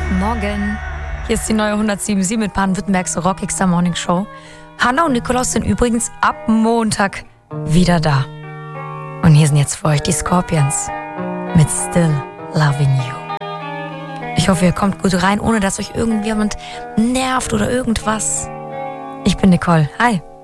Morgen. Hier ist die neue 107.7 mit Baden-Württembergs Rockigster Morning Show. Hanna und Nikolaus sind übrigens ab Montag wieder da. Und hier sind jetzt für euch die Scorpions mit Still Loving You. Ich hoffe, ihr kommt gut rein, ohne dass euch irgendjemand nervt oder irgendwas. Ich bin Nicole. Hi.